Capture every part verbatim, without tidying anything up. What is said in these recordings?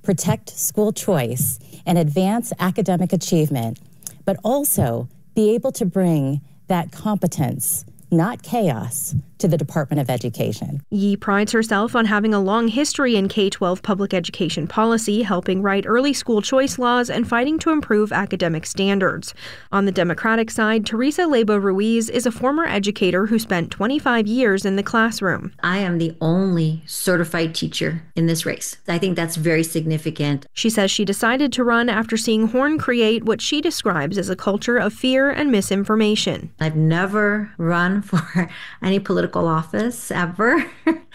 protect school choice, and advance academic achievement, but also be able to bring that competence, not chaos, to the Department of Education. Yee prides herself on having a long history in K twelve public education policy, helping write early school choice laws and fighting to improve academic standards. On the Democratic side, Teresa Leyva Ruiz is a former educator who spent twenty-five years in the classroom. I am the only certified teacher in this race. I think that's very significant. She says she decided to run after seeing Horn create what she describes as a culture of fear and misinformation. I've never run for any political office ever,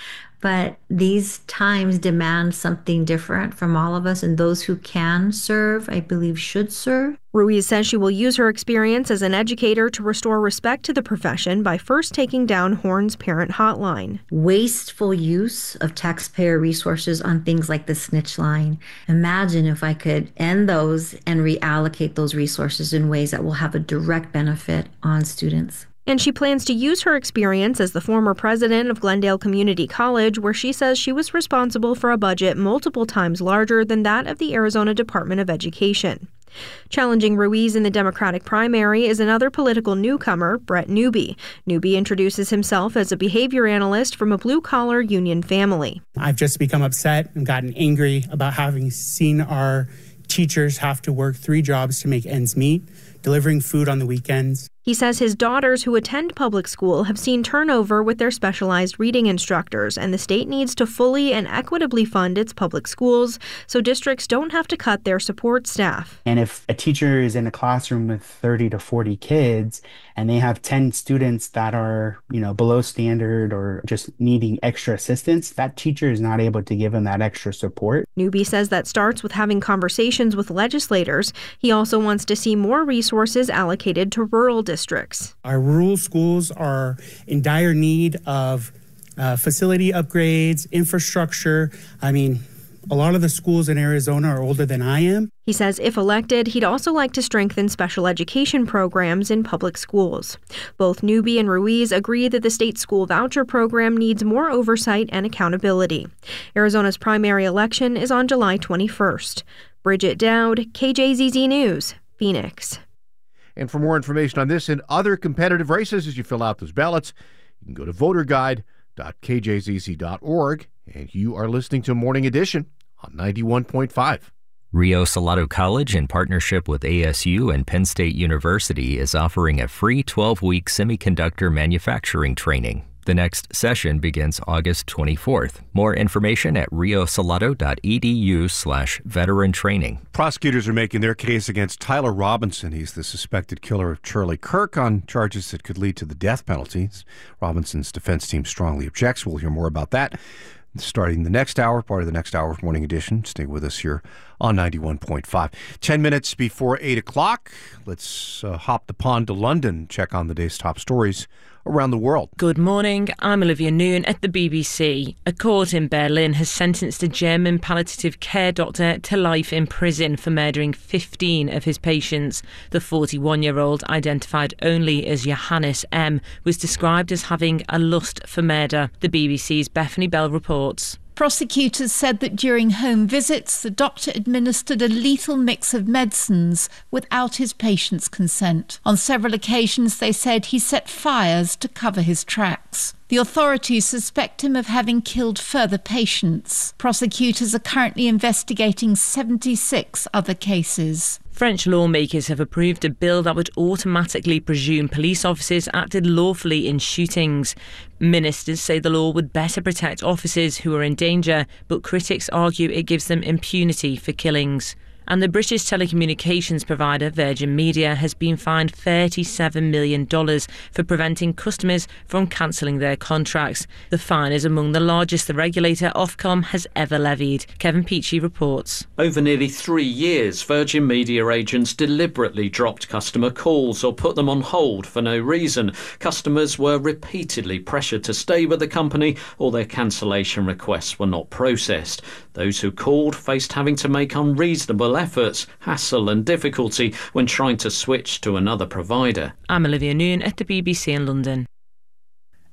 but these times demand something different from all of us, and those who can serve, I believe, should serve. Ruiz says she will use her experience as an educator to restore respect to the profession by first taking down Horn's parent hotline. Wasteful use of taxpayer resources on things like the snitch line. Imagine if I could end those and reallocate those resources in ways that will have a direct benefit on students. And she plans to use her experience as the former president of Glendale Community College, where she says she was responsible for a budget multiple times larger than that of the Arizona Department of Education. Challenging Ruiz in the Democratic primary is another political newcomer, Brett Newby. Newby introduces himself as a behavior analyst from a blue-collar union family. I've just become upset and gotten angry about having seen our teachers have to work three jobs to make ends meet, delivering food on the weekends. He says his daughters who attend public school have seen turnover with their specialized reading instructors, and the state needs to fully and equitably fund its public schools so districts don't have to cut their support staff. And if a teacher is in a classroom with thirty to forty kids and they have ten students that are, you know, below standard or just needing extra assistance, that teacher is not able to give them that extra support. Newby says that starts with having conversations with legislators. He also wants to see more resources allocated to rural districts. Districts. Our rural schools are in dire need of uh, facility upgrades, infrastructure. I mean, a lot of the schools in Arizona are older than I am. He says if elected, he'd also like to strengthen special education programs in public schools. Both Newby and Ruiz agree that the state school voucher program needs more oversight and accountability. Arizona's primary election is on July twenty-first. Bridget Dowd, K J Z Z News, Phoenix. And for more information on this and other competitive races as you fill out those ballots, you can go to voter guide dot k j z z dot org. And you are listening to Morning Edition on ninety-one point five. Rio Salado College, in partnership with A S U and Penn State University, is offering a free twelve-week semiconductor manufacturing training. The next session begins August twenty-fourth. More information at rio salado dot e d u slash veteran training. Prosecutors are making their case against Tyler Robinson. He's the suspected killer of Charlie Kirk on charges that could lead to the death penalty. Robinson's defense team strongly objects. We'll hear more about that starting the next hour, part of the next hour of Morning Edition. Stay with us here on ninety-one point five. Ten minutes before eight o'clock, let's uh, hop the pond to London, check on the day's top stories around the world. Good morning, I'm Olivia Noon at the B B C. A court in Berlin has sentenced a German palliative care doctor to life in prison for murdering fifteen of his patients. The forty-one-year-old, identified only as Johannes M., was described as having a lust for murder. The B B C's Bethany Bell reports. Prosecutors said that during home visits, the doctor administered a lethal mix of medicines without his patient's consent. On several occasions, they said he set fires to cover his tracks. The authorities suspect him of having killed further patients. Prosecutors are currently investigating seventy-six other cases. French lawmakers have approved a bill that would automatically presume police officers acted lawfully in shootings. Ministers say the law would better protect officers who are in danger, but critics argue it gives them impunity for killings. And the British telecommunications provider Virgin Media has been fined thirty-seven million dollars for preventing customers from cancelling their contracts. The fine is among the largest the regulator Ofcom has ever levied. Kevin Peachy reports. Over nearly three years, Virgin Media agents deliberately dropped customer calls or put them on hold for no reason. Customers were repeatedly pressured to stay with the company or their cancellation requests were not processed. Those who called faced having to make unreasonable efforts, hassle and difficulty when trying to switch to another provider. I'm Olivia Noon at the B B C in London.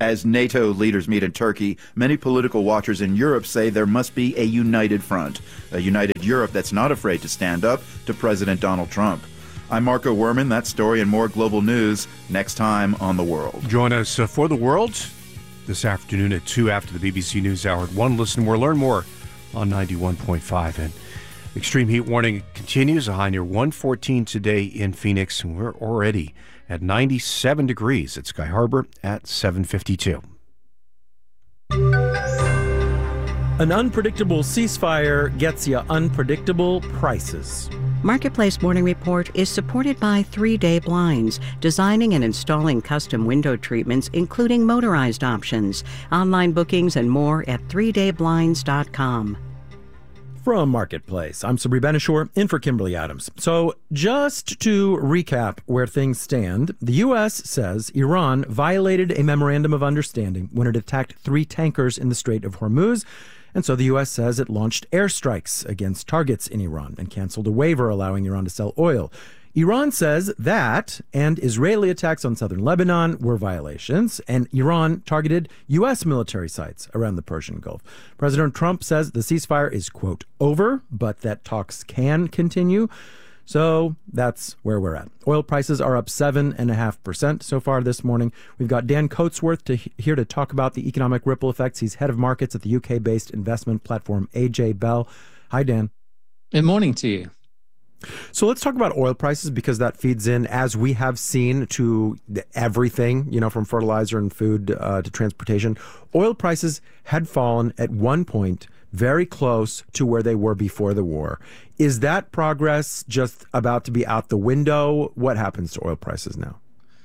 As NATO leaders meet in Turkey, many political watchers in Europe say there must be a united front, a united Europe that's not afraid to stand up to President Donald Trump. I'm Marco Werman. That story and more global news next time on The World. Join us uh, for The World this afternoon at two after the B B C News Hour at one. Listen more, learn more on ninety-one point five. And extreme heat warning continues, a high near one fourteen today in Phoenix. And we're already at ninety-seven degrees at Sky Harbor at seven fifty-two. An unpredictable ceasefire gets you unpredictable prices. Marketplace Morning Report is supported by three day Blinds, designing and installing custom window treatments, including motorized options. Online bookings and more at three day blinds dot com. From Marketplace, I'm Sabri Benishore, in for Kimberly Adams. So just to recap where things stand, the U S says Iran violated a memorandum of understanding when it attacked three tankers in the Strait of Hormuz. And so the U S says it launched airstrikes against targets in Iran and canceled a waiver allowing Iran to sell oil. Iran says that and Israeli attacks on southern Lebanon were violations, and Iran targeted U S military sites around the Persian Gulf. President Trump says the ceasefire is, quote, over, but that talks can continue. So that's where we're at. Oil prices are up seven point five percent so far this morning. We've got Dan Coatsworth to, here to talk about the economic ripple effects. He's head of markets at the U K-based investment platform A J Bell. Hi, Dan. Good morning to you. So let's talk about oil prices, because that feeds in, as we have seen, to everything, you know, from fertilizer and food uh, to transportation. Oil prices had fallen at one point very close to where they were before the war. Is that progress just about to be out the window? What happens to oil prices now?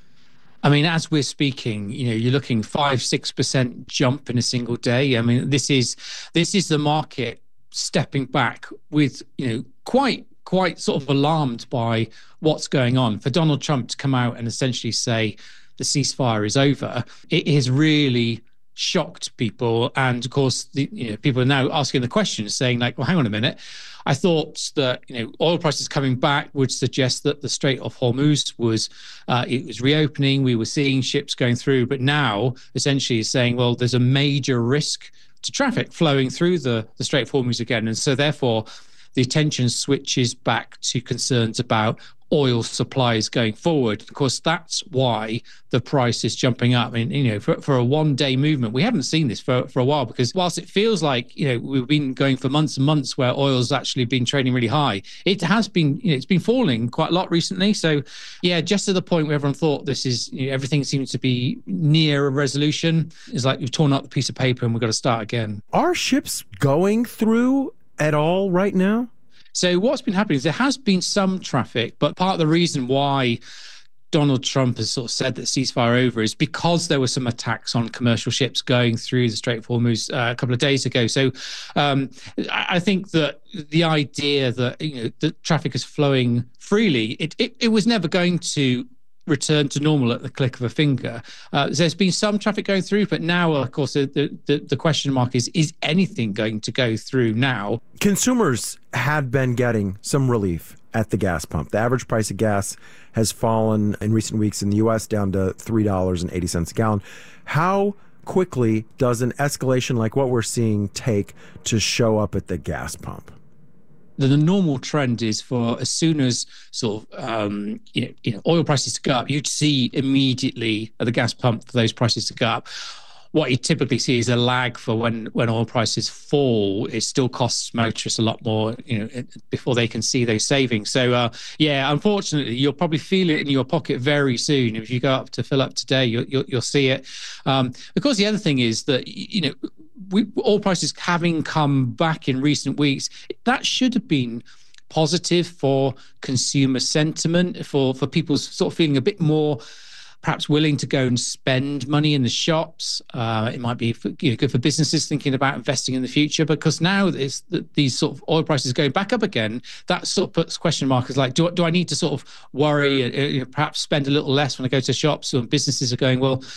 I mean, as we're speaking, you know, you're looking five, six percent jump in a single day. I mean, this is this is the market stepping back with, you know, quite quite sort of alarmed by what's going on. For Donald Trump to come out and essentially say the ceasefire is over, it has really shocked people. And of course, the, you know, people are now asking the question, saying like, well, hang on a minute. I thought that, you know, oil prices coming back would suggest that the Strait of Hormuz was uh, it was reopening. We were seeing ships going through, but now essentially is saying, well, there's a major risk to traffic flowing through the, the Strait of Hormuz again. And so therefore, the attention switches back to concerns about oil supplies going forward. Of course, that's why the price is jumping up. I mean, you know, for, for a one-day movement, we haven't seen this for, for a while, because whilst it feels like, you know, we've been going for months and months where oil's actually been trading really high, it has been, you know, it's been falling quite a lot recently. So, yeah, just to the point where everyone thought this is, you know, everything seems to be near a resolution. It's like we've torn up the piece of paper and we've got to start again. Are ships going through at all right now? So what's been happening is there has been some traffic, but part of the reason why Donald Trump has sort of said that ceasefire over is because there were some attacks on commercial ships going through the Strait of Hormuz uh, a couple of days ago. So um, I think that the idea that, you know, the traffic is flowing freely, it, it, it was never going to return to normal at the click of a finger. Uh, there's been some traffic going through, but now, of course, the, the, the question mark is, is anything going to go through now? Consumers had been getting some relief at the gas pump. The average price of gas has fallen in recent weeks in the U S down to three dollars and eighty cents a gallon. How quickly does an escalation like what we're seeing take to show up at the gas pump? The normal trend is for as soon as sort of um, you know, you know, oil prices to go up, you'd see immediately at the gas pump for those prices to go up. What you typically see is a lag for when, when oil prices fall. It still costs motorists a lot more, you know, before they can see those savings. So, uh, yeah, unfortunately, you'll probably feel it in your pocket very soon. If you go up to fill up today, you'll, you'll, you'll see it. Um, of course, the other thing is that, you know, we, oil prices having come back in recent weeks, that should have been positive for consumer sentiment, for, for people sort of feeling a bit more perhaps willing to go and spend money in the shops. Uh, it might be for, you know, good for businesses thinking about investing in the future, because now it's, these sort of oil prices going back up again, that sort of puts question markers like, do, do I need to sort of worry, uh, you know, perhaps spend a little less when I go to shops? Or businesses are going, well,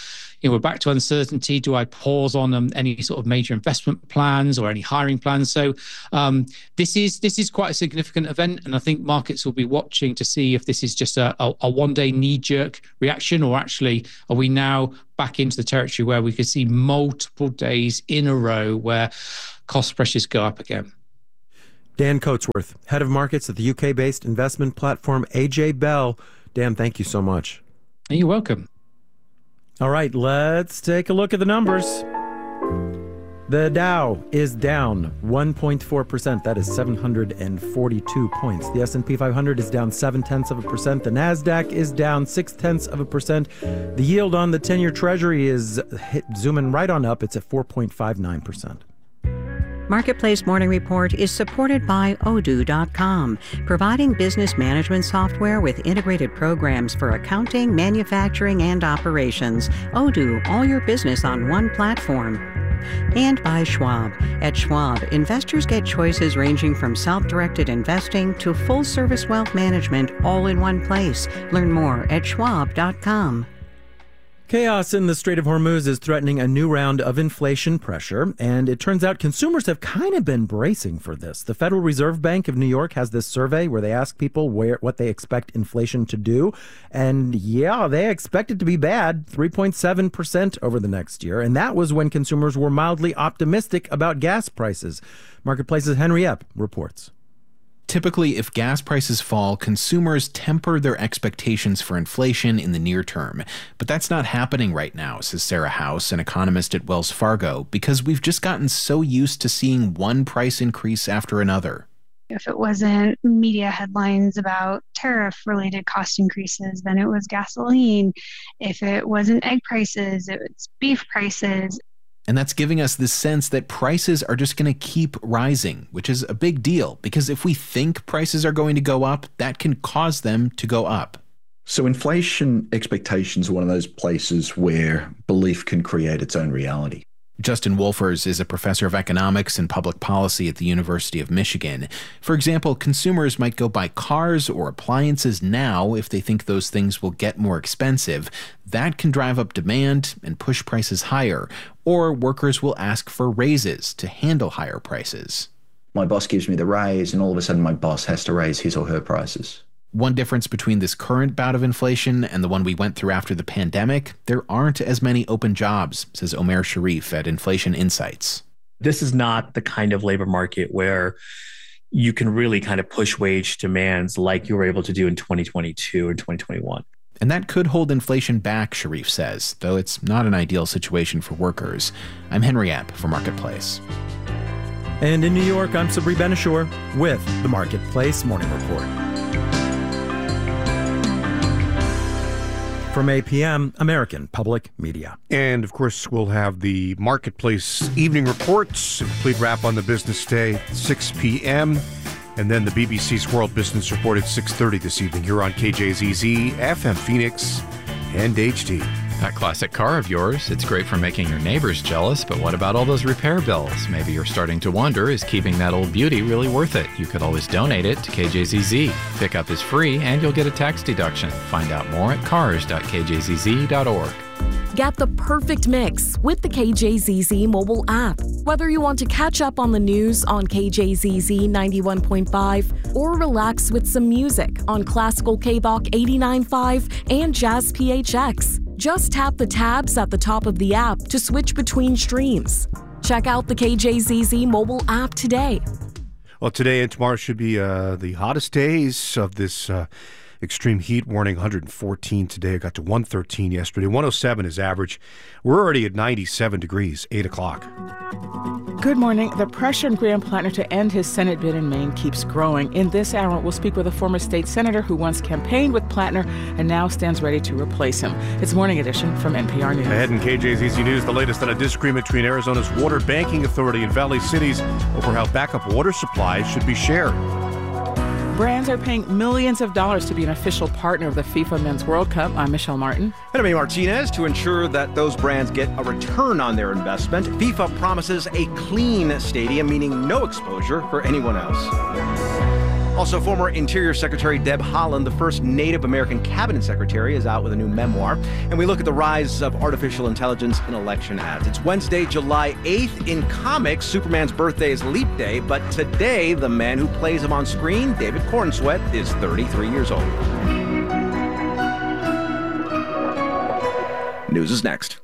you know, we're back to uncertainty. Do I pause on um, any sort of major investment plans or any hiring plans? So um, this is this is quite a significant event, and I think markets will be watching to see if this is just a, a, a one-day knee-jerk reaction, or actually are we now back into the territory where we could see multiple days in a row where cost pressures go up again. Dan Coatsworth, head of markets at the U K-based investment platform A J Bell. Dan, thank you so much. You're welcome. All right, let's take a look at the numbers. The Dow is down one point four percent. That is seven hundred forty-two points. The S and P five hundred is down seven tenths of a percent. The NASDAQ is down six tenths of a percent. The yield on the ten-year Treasury is hit, zooming right on up. It's at four point five nine percent. Marketplace Morning Report is supported by Odoo dot com, providing business management software with integrated programs for accounting, manufacturing, and operations. Odoo, all your business on one platform. And by Schwab. At Schwab, investors get choices ranging from self-directed investing to full-service wealth management all in one place. Learn more at schwab dot com. Chaos in the Strait of Hormuz is threatening a new round of inflation pressure, and it turns out consumers have kind of been bracing for this. The Federal Reserve Bank of New York has this survey where they ask people where what they expect inflation to do, and yeah, they expect it to be bad, three point seven percent over the next year, and that was when consumers were mildly optimistic about gas prices. Marketplace's Henry Epp reports. Typically, if gas prices fall, consumers temper their expectations for inflation in the near term. But that's not happening right now, says Sarah House, an economist at Wells Fargo, because we've just gotten so used to seeing one price increase after another. If it wasn't media headlines about tariff-related cost increases, then it was gasoline. If it wasn't egg prices, it was beef prices. And that's giving us this sense that prices are just going to keep rising, which is a big deal, because if we think prices are going to go up, that can cause them to go up. So inflation expectations are one of those places where belief can create its own reality. Justin Wolfers is a professor of economics and public policy at the University of Michigan. For example, consumers might go buy cars or appliances now if they think those things will get more expensive. That can drive up demand and push prices higher. Or workers will ask for raises to handle higher prices. My boss gives me the raise, and all of a sudden my boss has to raise his or her prices. One difference between this current bout of inflation and the one we went through after the pandemic, there aren't as many open jobs, says Omer Sharif at Inflation Insights. This is not the kind of labor market where you can really kind of push wage demands like you were able to do in twenty twenty-two and twenty twenty-one. And that could hold inflation back, Sharif says, though it's not an ideal situation for workers. I'm Henry Epp for Marketplace. And in New York, I'm Sabri Ben-Achour with the Marketplace Morning Report. From A P M, American Public Media. And, of course, we'll have the Marketplace Evening Reports, a complete wrap on the business day, six p.m., and then the B B C's World Business Report at six thirty this evening here on K J Z Z, F M Phoenix, and H D. That classic car of yours, it's great for making your neighbors jealous, but what about all those repair bills? Maybe you're starting to wonder, is keeping that old beauty really worth it? You could always donate it to K J Z Z. Pickup is free, and you'll get a tax deduction. Find out more at cars dot k j z z dot org. Get the perfect mix with the K J Z Z mobile app. Whether you want to catch up on the news on K J Z Z ninety-one point five or relax with some music on Classical K B O C eighty-nine point five and Jazz P H X. Just tap the tabs at the top of the app to switch between streams. Check out the K J Z Z mobile app today. Well, today and tomorrow should be uh, the hottest days of this uh, extreme heat warning. one hundred fourteen today. It got to one thirteen yesterday. one oh seven is average. We're already at ninety-seven degrees, eight o'clock. Good morning. The pressure on Graham Plattner to end his Senate bid in Maine keeps growing. In this hour, we'll speak with a former state senator who once campaigned with Plattner and now stands ready to replace him. It's Morning Edition from N P R News. Ahead in K J Z Z News, the latest on a disagreement between Arizona's Water Banking Authority and Valley Cities over how backup water supplies should be shared. Brands are paying millions of dollars to be an official partner of the FIFA Men's World Cup. I'm Michelle Martin. And I'm A. Martinez. To ensure that those brands get a return on their investment, FIFA promises a clean stadium, meaning no exposure for anyone else. Also, former Interior Secretary Deb Haaland, the first Native American cabinet secretary, is out with a new memoir. And we look at the rise of artificial intelligence in election ads. It's Wednesday, July eighth. In comics, Superman's birthday is Leap Day, but today, the man who plays him on screen, David Cornsweet, is thirty-three years old. News is next.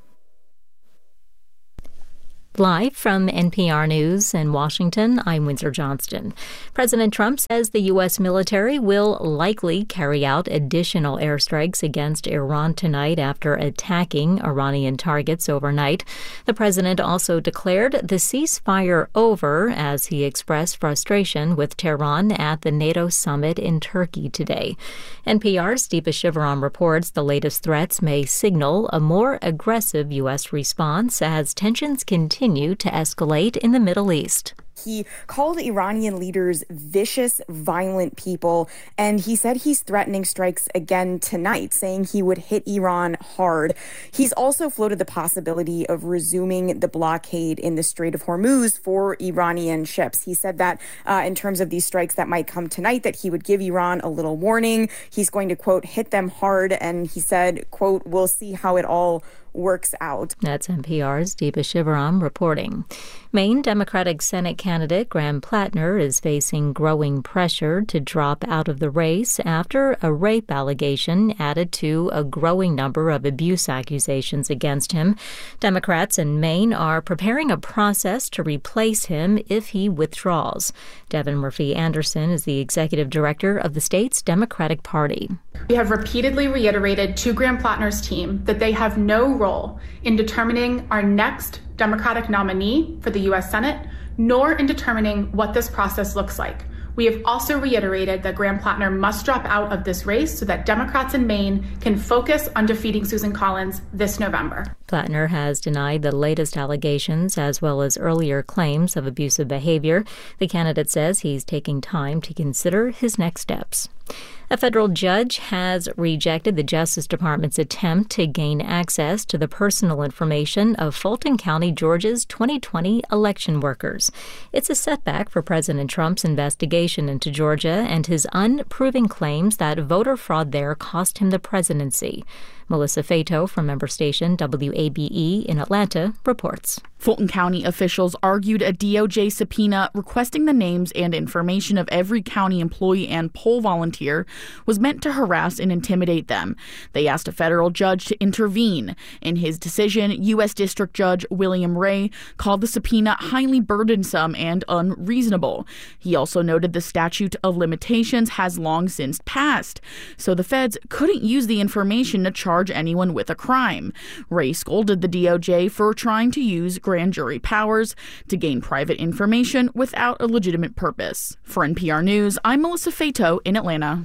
Live from N P R News in Washington, I'm Windsor Johnston. President Trump says the U S military will likely carry out additional airstrikes against Iran tonight after attacking Iranian targets overnight. The president also declared the ceasefire over as he expressed frustration with Tehran at the NATO summit in Turkey today. N P R's Deepa Shivaram reports the latest threats may signal a more aggressive U S response as tensions continue to escalate in the Middle East. He called Iranian leaders vicious, violent people, and he said he's threatening strikes again tonight, saying he would hit Iran hard. He's also floated the possibility of resuming the blockade in the Strait of Hormuz for Iranian ships. He said that uh, in terms of these strikes that might come tonight, that he would give Iran a little warning. He's going to, quote, hit them hard, and he said, quote, we'll see how it all works out. That's N P R's Deepa Shivaram reporting. Maine Democratic Senate candidate Graham Plattner is facing growing pressure to drop out of the race after a rape allegation added to a growing number of abuse accusations against him. Democrats in Maine are preparing a process to replace him if he withdraws. Devin Murphy Anderson is the executive director of the state's Democratic Party. We have repeatedly reiterated to Graham Plattner's team that they have no role in determining our next Democratic nominee for the U S Senate, nor in determining what this process looks like. We have also reiterated that Graham Plattner must drop out of this race so that Democrats in Maine can focus on defeating Susan Collins this November. Plattner has denied the latest allegations as well as earlier claims of abusive behavior. The candidate says he's taking time to consider his next steps. A federal judge has rejected the Justice Department's attempt to gain access to the personal information of Fulton County, Georgia's twenty twenty election workers. It's a setback for President Trump's investigation into Georgia and his unproven claims that voter fraud there cost him the presidency. Melissa Fato from member station W A B E in Atlanta reports. Fulton County officials argued a D O J subpoena requesting the names and information of every county employee and poll volunteer was meant to harass and intimidate them. They asked a federal judge to intervene. In his decision, U S District Judge William Ray called the subpoena highly burdensome and unreasonable. He also noted the statute of limitations has long since passed, so the feds couldn't use the information to charge anyone with a crime. Ray scolded the D O J for trying to use grand jury powers to gain private information without a legitimate purpose. For N P R News, I'm Melissa Fato in Atlanta.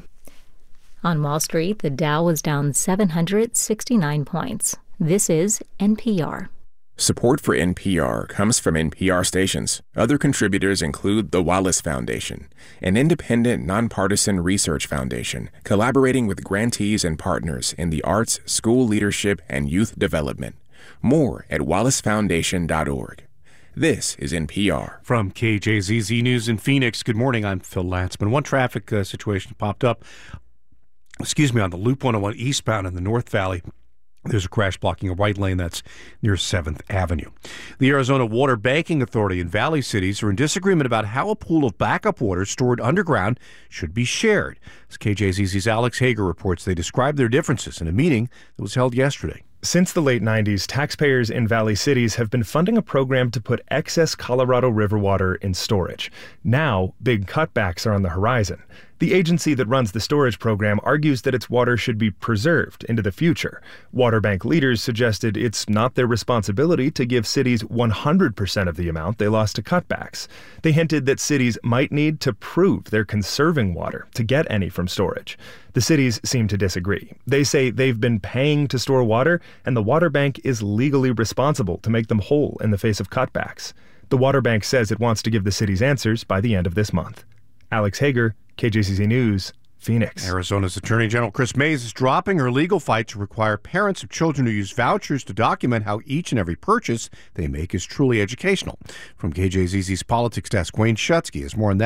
On Wall Street, the Dow was down seven hundred sixty-nine points. This is N P R. Support for N P R comes from N P R stations. Other contributors include the Wallace Foundation, an independent, nonpartisan research foundation collaborating with grantees and partners in the arts, school leadership, and youth development. More at wallace foundation dot org. This is N P R. From K J Z Z News in Phoenix, good morning. I'm Phil Latzman. One traffic uh, situation popped up, excuse me, on the Loop one oh one eastbound in the North Valley. There's a crash blocking a right lane that's near seventh Avenue. The Arizona Water Banking Authority and Valley Cities are in disagreement about how a pool of backup water stored underground should be shared. As K J Z Z's Alex Hager reports, they described their differences in a meeting that was held yesterday. Since the late nineties, taxpayers in Valley Cities have been funding a program to put excess Colorado River water in storage. Now, big cutbacks are on the horizon. The agency that runs the storage program argues that its water should be preserved into the future. Water bank leaders suggested it's not their responsibility to give cities one hundred percent of the amount they lost to cutbacks. They hinted that cities might need to prove they're conserving water to get any from storage. The cities seem to disagree. They say they've been paying to store water, and the water bank is legally responsible to make them whole in the face of cutbacks. The water bank says it wants to give the cities answers by the end of this month. Alex Hager, K J Z Z News, Phoenix. Arizona's Attorney General Chris Mays is dropping her legal fight to require parents of children who use vouchers to document how each and every purchase they make is truly educational. From K J Z Z's Politics Desk, Wayne Shutsky has more on that.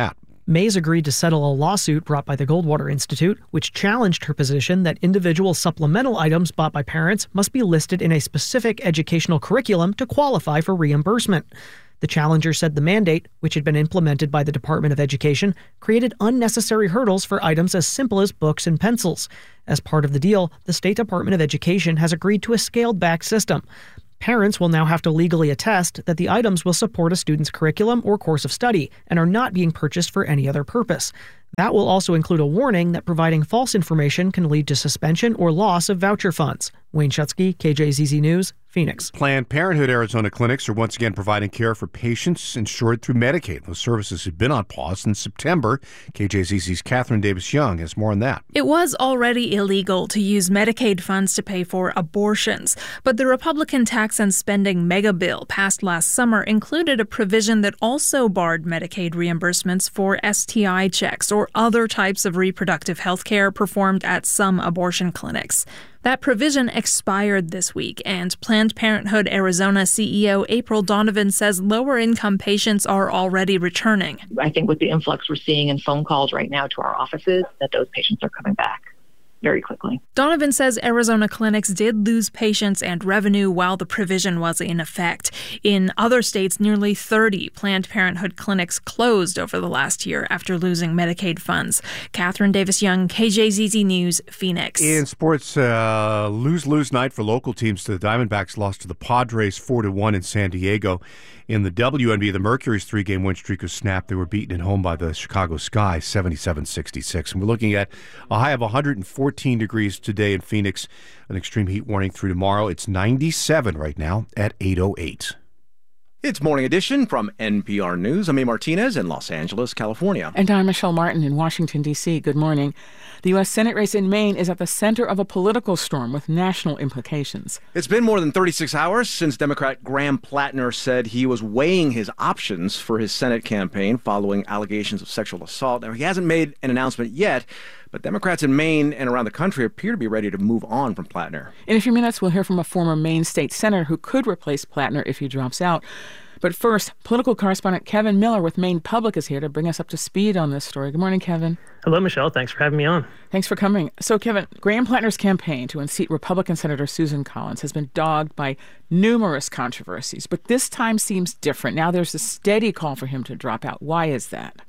Mays agreed to settle a lawsuit brought by the Goldwater Institute, which challenged her position that individual supplemental items bought by parents must be listed in a specific educational curriculum to qualify for reimbursement. The challenger said the mandate, which had been implemented by the Department of Education, created unnecessary hurdles for items as simple as books and pencils. As part of the deal, the State Department of Education has agreed to a scaled-back system. Parents will now have to legally attest that the items will support a student's curriculum or course of study and are not being purchased for any other purpose. That will also include a warning that providing false information can lead to suspension or loss of voucher funds. Wayne Shutsky, K J Z Z News, Phoenix. Planned Parenthood Arizona clinics are once again providing care for patients insured through Medicaid. Those services had been on pause since September. K J Z Z's Catherine Davis-Young has more on that. It was already illegal to use Medicaid funds to pay for abortions, but the Republican tax and spending mega bill passed last summer included a provision that also barred Medicaid reimbursements for S T I checks or other types of reproductive health care performed at some abortion clinics. That provision expired this week, and Planned Parenthood Arizona C E O April Donovan says lower-income patients are already returning. I think with the influx we're seeing in phone calls right now to our offices, that those patients are coming back very quickly. Donovan says Arizona clinics did lose patients and revenue while the provision was in effect. In other states, nearly thirty Planned Parenthood clinics closed over the last year after losing Medicaid funds. Catherine Davis-Young, K J Z Z News, Phoenix. In sports, uh, lose-lose night for local teams. The Diamondbacks lost to the Padres four to one in San Diego. In the W N B A, the Mercury's three-game win streak was snapped. They were beaten at home by the Chicago Sky, seventy-seven sixty-six. And we're looking at a high of one hundred fourteen degrees today in Phoenix. An extreme heat warning through tomorrow. It's ninety-seven right now at eight oh eight. It's Morning Edition from N P R News. I'm A. Martinez in Los Angeles, California. And I'm Michelle Martin in Washington, D C Good morning. The U S Senate race in Maine is at the center of a political storm with national implications. It's been more than thirty-six hours since Democrat Graham Plattner said he was weighing his options for his Senate campaign following allegations of sexual assault. Now, he hasn't made an announcement yet, but Democrats in Maine and around the country appear to be ready to move on from Plattner. In a few minutes, we'll hear from a former Maine state senator who could replace Plattner if he drops out. But first, political correspondent Kevin Miller with Maine Public is here to bring us up to speed on this story. Good morning, Kevin. Hello, Michelle. Thanks for having me on. Thanks for coming. So, Kevin, Graham Plattner's campaign to unseat Republican Senator Susan Collins has been dogged by numerous controversies, but this time seems different. Now there's a steady call for him to drop out. Why is that?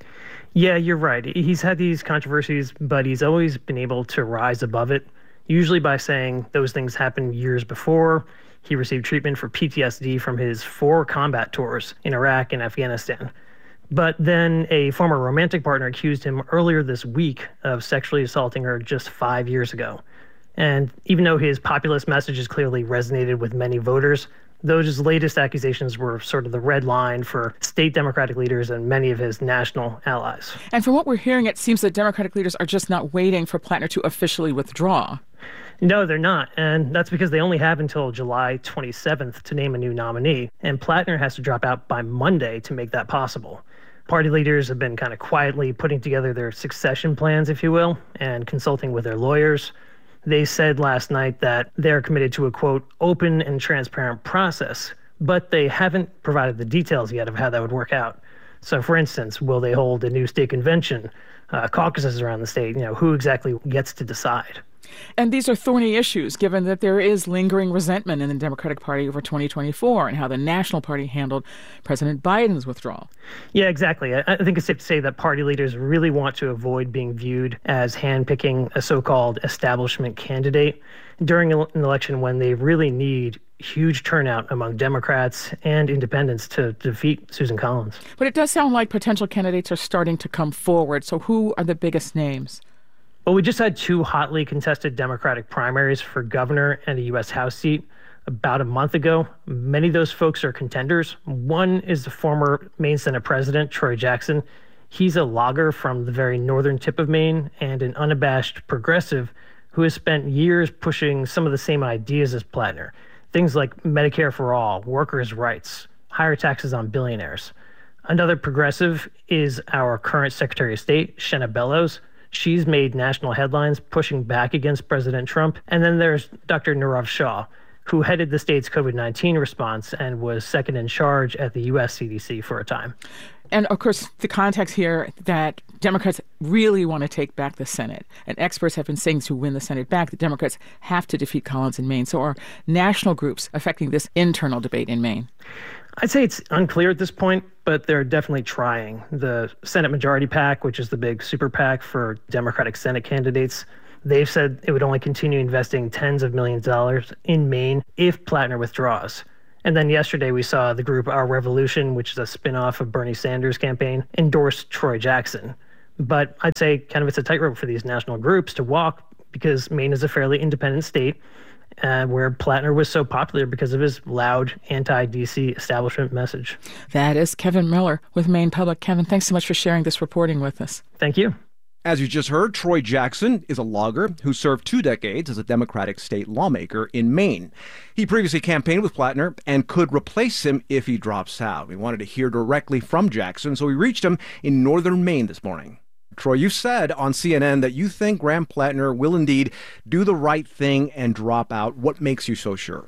Yeah, you're right. He's had these controversies, but he's always been able to rise above it, usually by saying those things happened years before. He received treatment for P T S D from his four combat tours in Iraq and Afghanistan. But then a former romantic partner accused him earlier this week of sexually assaulting her just five years ago. And even though his populist messages clearly resonated with many voters, those latest accusations were sort of the red line for state Democratic leaders and many of his national allies. And from what we're hearing, it seems that Democratic leaders are just not waiting for Plattner to officially withdraw. No, they're not. And that's because they only have until July twenty-seventh to name a new nominee. And Plattner has to drop out by Monday to make that possible. Party leaders have been kind of quietly putting together their succession plans, if you will, and consulting with their lawyers. They said last night that they're committed to a, quote, open and transparent process, but they haven't provided the details yet of how that would work out. So, for instance, will they hold a new state convention, uh, caucuses around the state? You know, who exactly gets to decide? And these are thorny issues, given that there is lingering resentment in the Democratic Party over twenty twenty-four and how the National Party handled President Biden's withdrawal. Yeah, exactly. I think it's safe to say that party leaders really want to avoid being viewed as handpicking a so-called establishment candidate during an election when they really need huge turnout among Democrats and independents to defeat Susan Collins. But it does sound like potential candidates are starting to come forward. So who are the biggest names? Well, we just had two hotly contested Democratic primaries for governor and a U S House seat about a month ago. Many of those folks are contenders. One is the former Maine Senate President, Troy Jackson. He's a logger from the very northern tip of Maine and an unabashed progressive who has spent years pushing some of the same ideas as Plattner. Things like Medicare for all, workers' rights, higher taxes on billionaires. Another progressive is our current Secretary of State, Shenna Bellows. She's made national headlines pushing back against President Trump. And then there's Doctor Nirav Shah, who headed the state's COVID nineteen response and was second in charge at the U S C D C for a time. And, of course, the context here that Democrats really want to take back the Senate. And experts have been saying to win the Senate back, the Democrats have to defeat Collins in Maine. So are national groups affecting this internal debate in Maine? I'd say it's unclear at this point, but they're definitely trying. The Senate Majority PAC, which is the big super PAC for Democratic Senate candidates, they've said it would only continue investing tens of millions of dollars in Maine if Plattner withdraws. And then yesterday we saw the group Our Revolution, which is a spinoff of Bernie Sanders' campaign, endorse Troy Jackson. But I'd say kind of it's a tightrope for these national groups to walk because Maine is a fairly independent state. Uh, where Plattner was so popular because of his loud anti-D C establishment message. That is Kevin Miller with Maine Public. Kevin, thanks so much for sharing this reporting with us. Thank you. As you just heard, Troy Jackson is a logger who served two decades as a Democratic state lawmaker in Maine. He previously campaigned with Plattner and could replace him if he drops out. We wanted to hear directly from Jackson, so we reached him in northern Maine this morning. Troy, you said on C N N that you think Graham Plattner will indeed do the right thing and drop out. What makes you so sure?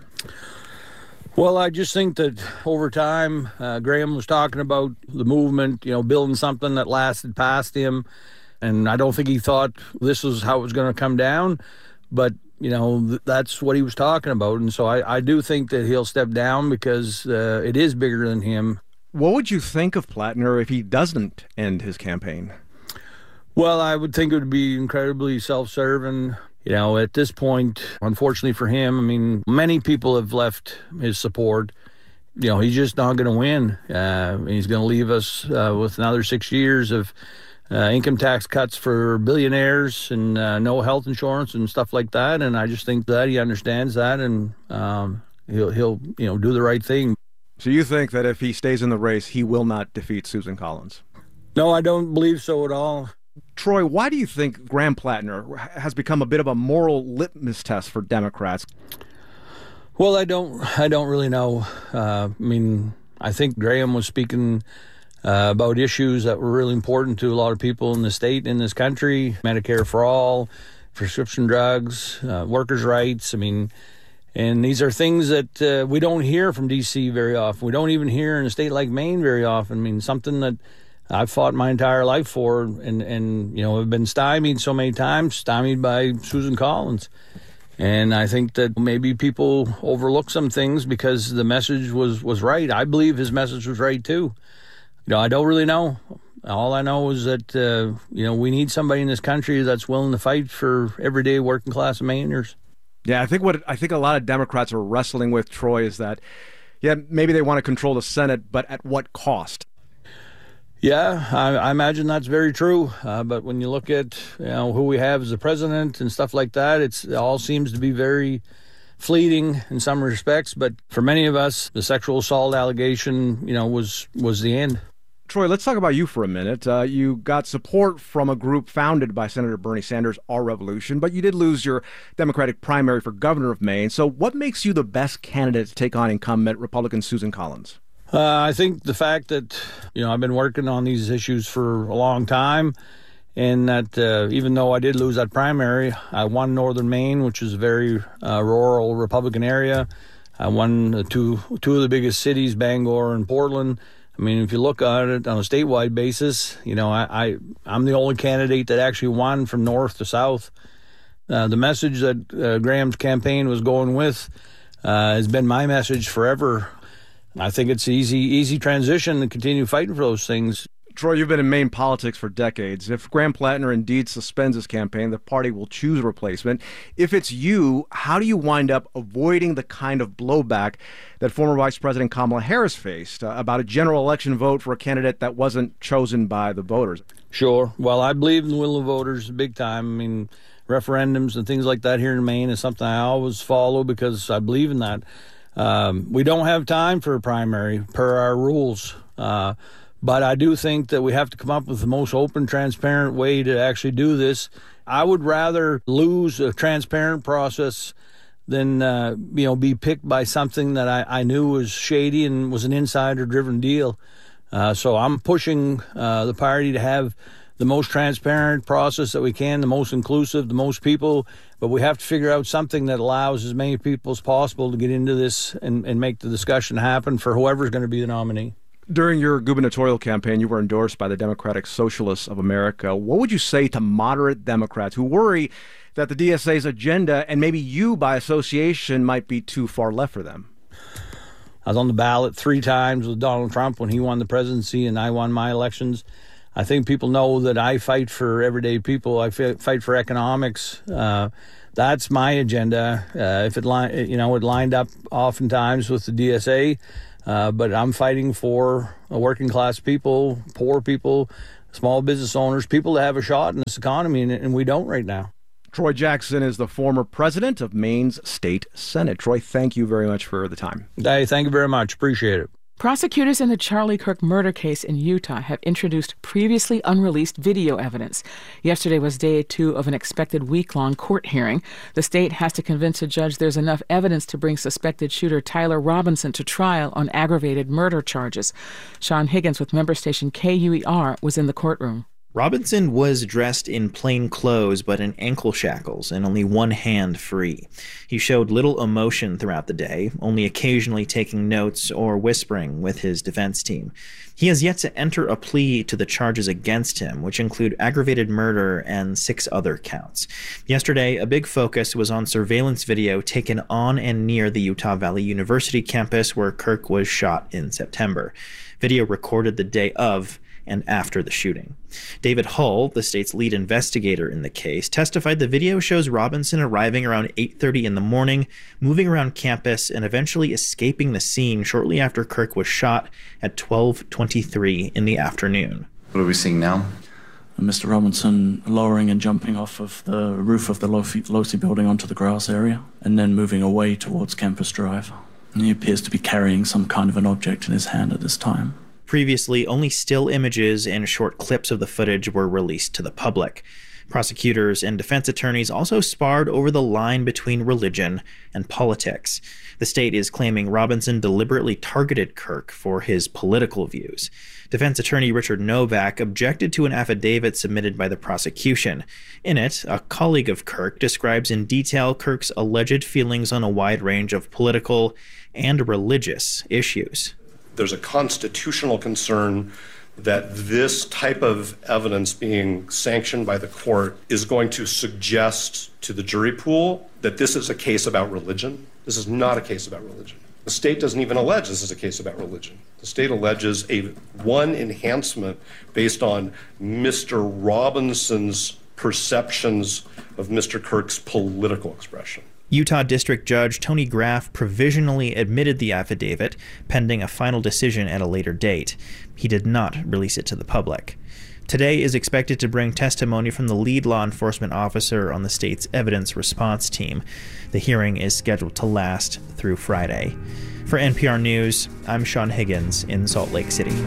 Well, I just think that over time, uh, Graham was talking about the movement, you know, building something that lasted past him. And I don't think he thought this was how it was going to come down. But, you know, th- that's what he was talking about. And so I, I do think that he'll step down because uh, it is bigger than him. What would you think of Plattner if he doesn't end his campaign? Well, I would think it would be incredibly self-serving. You know, at this point, unfortunately for him, I mean, many people have left his support. You know, he's just not going to win. Uh, he's going to leave us uh, with another six years of uh, income tax cuts for billionaires and uh, no health insurance and stuff like that. And I just think that he understands that, and um, he'll, he'll, you know, do the right thing. So you think that if he stays in the race, he will not defeat Susan Collins? No, I don't believe so at all. Troy, why do you think Graham Plattner has become a bit of a moral litmus test for Democrats? Well, I don't I don't really know. Uh, I mean, I think Graham was speaking uh, about issues that were really important to a lot of people in the state, in this country. Medicare for all, prescription drugs, uh, workers' rights. I mean, and these are things that uh, we don't hear from D C very often. We don't even hear in a state like Maine very often. I mean, something that I've fought my entire life for, and, and you know, have been stymied so many times, stymied by Susan Collins. And I think that maybe people overlook some things because the message was, was right. I believe his message was right, too. You know, I don't really know. All I know is that, uh, you know, we need somebody in this country that's willing to fight for everyday working class Mainers. Yeah, I think what I think a lot of Democrats are wrestling with, Troy, is that, yeah, maybe they want to control the Senate, but at what cost? Yeah, I, I imagine that's very true. Uh, but when you look at, you know, who we have as the president and stuff like that, it's, it all seems to be very fleeting in some respects. But for many of us, the sexual assault allegation, you know, was was the end. Troy, let's talk about you for a minute. Uh, you got support from a group founded by Senator Bernie Sanders, Our Revolution, but you did lose your Democratic primary for governor of Maine. So what makes you the best candidate to take on incumbent Republican Susan Collins? Uh, I think the fact that, you know, I've been working on these issues for a long time, and that uh, even though I did lose that primary, I won northern Maine, which is a very uh, rural Republican area. I won the two, two of the biggest cities, Bangor and Portland. I mean, if you look at it on a statewide basis, you know, I, I, I'm the only candidate that actually won from north to south. Uh, the message that uh, Graham's campaign was going with uh, has been my message forever. I think it's easy, easy transition to continue fighting for those things. Troy, you've been in Maine politics for decades. If Graham Plattner indeed suspends his campaign, the party will choose a replacement. If it's you, how do you wind up avoiding the kind of blowback that former Vice President Kamala Harris faced uh, about a general election vote for a candidate that wasn't chosen by the voters? Sure. Well, I believe in the will of voters big time. I mean, referendums and things like that here in Maine is something I always follow because I believe in that. Um, we don't have time for a primary per our rules, uh, but I do think that we have to come up with the most open, transparent way to actually do this. I would rather lose a transparent process than uh, you know, be picked by something that I, I knew was shady and was an insider-driven deal. Uh, so I'm pushing uh, the party to have the most transparent process that we can, the most inclusive, the most people, but we have to figure out something that allows as many people as possible to get into this and, and make the discussion happen for whoever's going to be the nominee. During your gubernatorial campaign, you were endorsed by the Democratic Socialists of America. What would you say to moderate Democrats who worry that the D S A's agenda, and maybe you by association, might be too far left for them? I was on the ballot three times with Donald Trump when he won the presidency and I won my elections. I think people know that I fight for everyday people. I fight for economics. Uh, that's my agenda. Uh, if it li- you know, it lined up oftentimes with the D S A, uh, but I'm fighting for working class people, poor people, small business owners, people that have a shot in this economy, and, and we don't right now. Troy Jackson is the former president of Maine's State Senate. Troy, thank you very much for the time. Hey, thank you very much. Appreciate it. Prosecutors in the Charlie Kirk murder case in Utah have introduced previously unreleased video evidence. Yesterday was day two of an expected week-long court hearing. The state has to convince a judge there's enough evidence to bring suspected shooter Tyler Robinson to trial on aggravated murder charges. Sean Higgins with member station K U E R was in the courtroom. Robinson was dressed in plain clothes but in ankle shackles and only one hand free. He showed little emotion throughout the day, only occasionally taking notes or whispering with his defense team. He has yet to enter a plea to the charges against him, which include aggravated murder and six other counts. Yesterday, a big focus was on surveillance video taken on and near the Utah Valley University campus where Kirk was shot in September. Video recorded the day of and after the shooting. David Hull, the state's lead investigator in the case, testified the video shows Robinson arriving around eight thirty in the morning, moving around campus, and eventually escaping the scene shortly after Kirk was shot at twelve twenty-three in the afternoon. What are we seeing now? Mister Robinson lowering and jumping off of the roof of the Losi building onto the grass area, and then moving away towards Campus Drive. And he appears to be carrying some kind of an object in his hand at this time. Previously, only still images and short clips of the footage were released to the public. Prosecutors and defense attorneys also sparred over the line between religion and politics. The state is claiming Robinson deliberately targeted Kirk for his political views. Defense attorney Richard Novak objected to an affidavit submitted by the prosecution. In it, a colleague of Kirk describes in detail Kirk's alleged feelings on a wide range of political and religious issues. There's a constitutional concern that this type of evidence being sanctioned by the court is going to suggest to the jury pool that this is a case about religion. This is not a case about religion. The state doesn't even allege this is a case about religion. The state alleges a one enhancement based on Mister Robinson's perceptions of Mister Kirk's political expression. Utah District Judge Tony Graff provisionally admitted the affidavit, pending a final decision at a later date. He did not release it to the public. Today is expected to bring testimony from the lead law enforcement officer on the state's evidence response team. The hearing is scheduled to last through Friday. For N P R News, I'm Sean Higgins in Salt Lake City.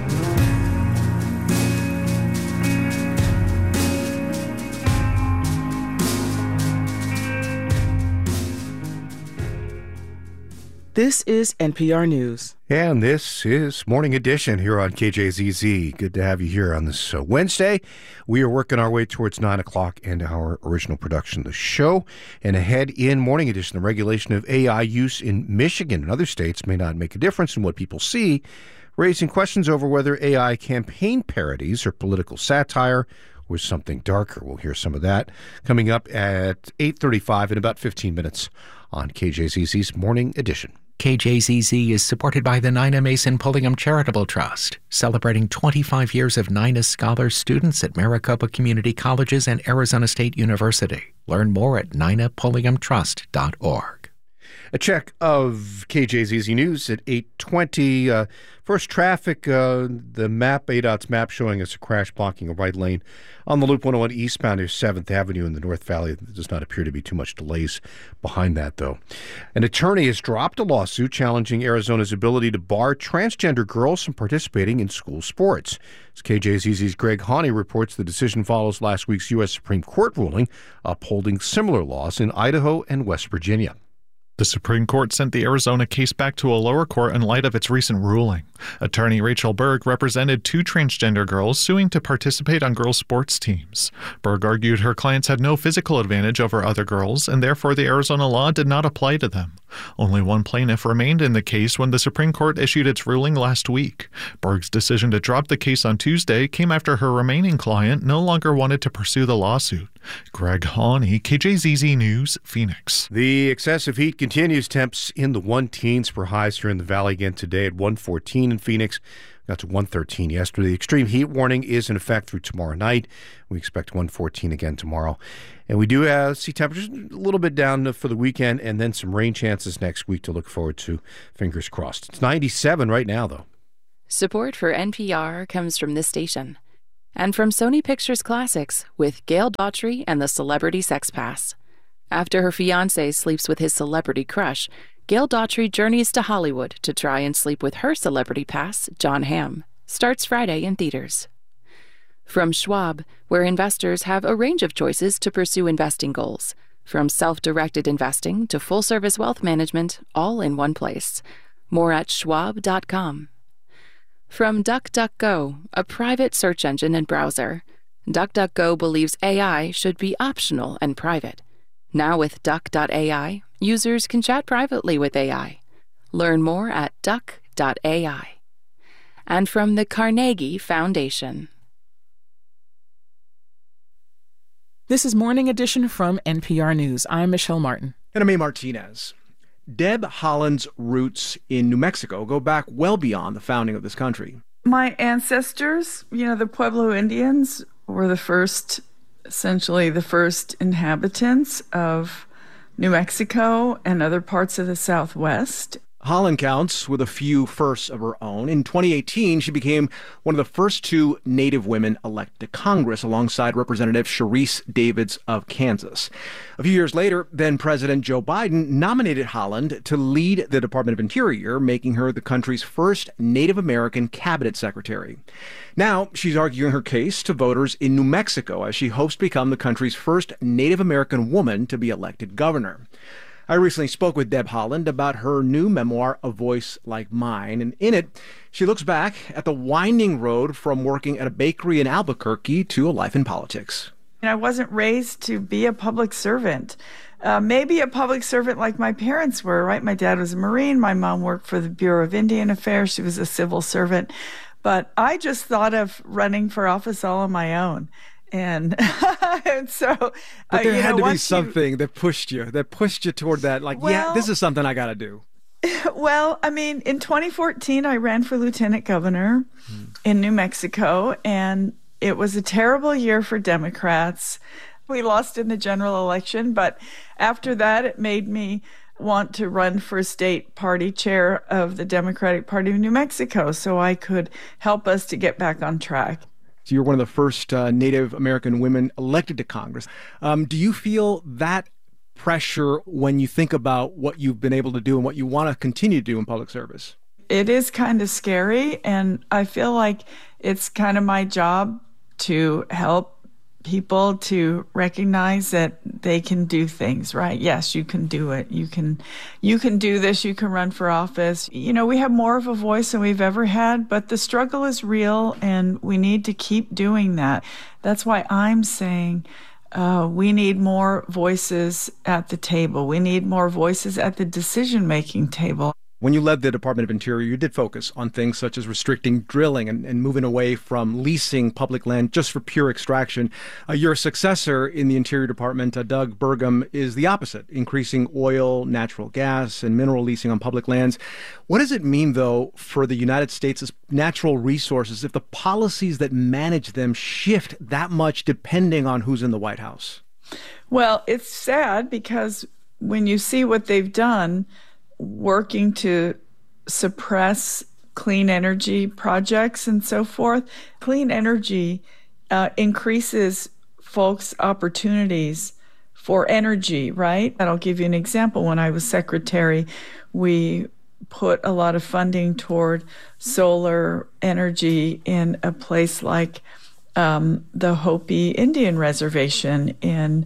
This is N P R News. And this is Morning Edition here on K J Z Z. Good to have you here on this uh, Wednesday. We are working our way towards nine o'clock and our original production of the show. And ahead in Morning Edition, the regulation of A I use in Michigan and other states may not make a difference in what people see, raising questions over whether A I campaign parodies or political satire or something darker. We'll hear some of that coming up at eight thirty-five in about fifteen minutes on K J Z Z's Morning Edition. K J Z Z is supported by the Nina Mason Pulliam Charitable Trust, celebrating twenty-five years of Nina Scholar students at Maricopa Community Colleges and Arizona State University. Learn more at nina pulliam trust dot org. A check of K J Z Z News at eight twenty. Uh, first, traffic, uh, the map, A DOT's map showing us a crash blocking a right lane on the Loop one oh one eastbound near seventh Avenue in the North Valley. There does not appear to be too much delays behind that, though. An attorney has dropped a lawsuit challenging Arizona's ability to bar transgender girls from participating in school sports. As K J Z Z's Greg Haney reports, the decision follows last week's U S Supreme Court ruling upholding similar laws in Idaho and West Virginia. The Supreme Court sent the Arizona case back to a lower court in light of its recent ruling. Attorney Rachel Berg represented two transgender girls suing to participate on girls' sports teams. Berg argued her clients had no physical advantage over other girls, and therefore the Arizona law did not apply to them. Only one plaintiff remained in the case when the Supreme Court issued its ruling last week. Berg's decision to drop the case on Tuesday came after her remaining client no longer wanted to pursue the lawsuit. Greg Hawley, K J Z Z News, Phoenix. The excessive heat continues. Temps in the one teens for highs here in the valley again today at one fourteen in Phoenix. Got to one thirteen yesterday. The extreme heat warning is in effect through tomorrow night. We expect one fourteen again tomorrow. And we do uh, see temperatures a little bit down for the weekend and then some rain chances next week to look forward to. Fingers crossed. It's ninety-seven right now, though. Support for N P R comes from this station and from Sony Pictures Classics with Gail Daughtry and the Celebrity Sex Pass. After her fiancé sleeps with his celebrity crush, Gail Daughtry journeys to Hollywood to try and sleep with her celebrity pass, John Hamm. Starts Friday in theaters. From Schwab, where investors have a range of choices to pursue investing goals, from self-directed investing to full-service wealth management, all in one place. More at schwab dot com. From DuckDuckGo, a private search engine and browser, DuckDuckGo believes A I should be optional and private. Now with duck dot A I, users can chat privately with A I. Learn more at duck dot A I. And from the Carnegie Foundation. This is Morning Edition from N P R News. I'm Michelle Martin. And I'm A. Martinez. Deb Haaland's roots in New Mexico go back well beyond the founding of this country. My ancestors, you know, the Pueblo Indians were the first, essentially the first inhabitants of New Mexico and other parts of the Southwest. Haaland counts with a few firsts of her own. In twenty eighteen, she became one of the first two Native women elected to Congress alongside Representative Sharice Davids of Kansas. A few years later, then President Joe Biden nominated Haaland to lead the Department of Interior, making her the country's first Native American cabinet secretary. Now, she's arguing her case to voters in New Mexico as she hopes to become the country's first Native American woman to be elected governor. I recently spoke with Deb Haaland about her new memoir, A Voice Like Mine, and in it, she looks back at the winding road from working at a bakery in Albuquerque to a life in politics. I wasn't raised to be a public servant. Uh, maybe a public servant like my parents were, right? My dad was a Marine. My mom worked for the Bureau of Indian Affairs. She was a civil servant. But I just thought of running for office all on my own. And, and so, but uh, there you had know, to be once something you, that pushed you, that pushed you toward that. Like, well, yeah, this is something I got to do. Well, I mean, in twenty fourteen, I ran for lieutenant governor hmm. in New Mexico, and it was a terrible year for Democrats. We lost in the general election, but after that, it made me want to run for state party chair of the Democratic Party of New Mexico so I could help us to get back on track. So you're one of the first uh, Native American women elected to Congress. Um, do you feel that pressure when you think about what you've been able to do and what you want to continue to do in public service? It is kind of scary, and I feel like it's kind of my job to help people to recognize that they can do things, right? Yes, you can do it. You can, you can do this. You can run for office. You know, we have more of a voice than we've ever had, but the struggle is real and we need to keep doing that. That's why I'm saying uh, we need more voices at the table. We need more voices at the decision-making table. When you led the Department of Interior, you did focus on things such as restricting drilling and, and moving away from leasing public land just for pure extraction. Uh, your successor in the Interior Department, uh, Doug Burgum, is the opposite, increasing oil, natural gas, and mineral leasing on public lands. What does it mean, though, for the United States' natural resources if the policies that manage them shift that much depending on who's in the White House? Well, it's sad because when you see what they've done, working to suppress clean energy projects and so forth. Clean energy uh, increases folks' opportunities for energy, right? And I'll give you an example. When I was secretary, we put a lot of funding toward solar energy in a place like um, the Hopi Indian Reservation in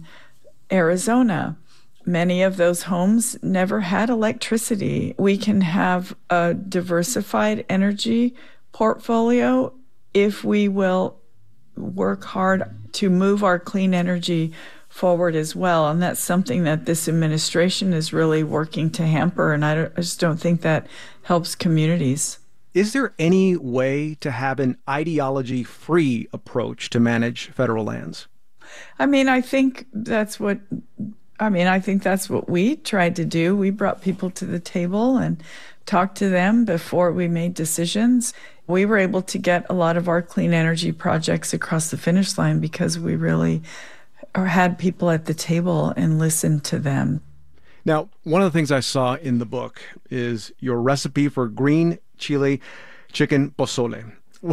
Arizona. Many of those homes never had electricity. We can have a diversified energy portfolio if we will work hard to move our clean energy forward as well. And that's something that this administration is really working to hamper. And I, don't, I just don't think that helps communities. Is there any way to have an ideology-free approach to manage federal lands? I mean, I think that's what, I mean, I think that's what we tried to do. We brought people to the table and talked to them before we made decisions. We were able to get a lot of our clean energy projects across the finish line because we really had people at the table and listened to them. Now, one of the things I saw in the book is your recipe for green chile chicken pozole.